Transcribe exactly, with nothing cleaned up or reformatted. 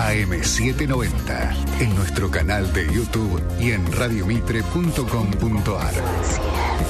A M setecientos noventa, en nuestro canal de YouTube y en radiomitre punto com punto ar.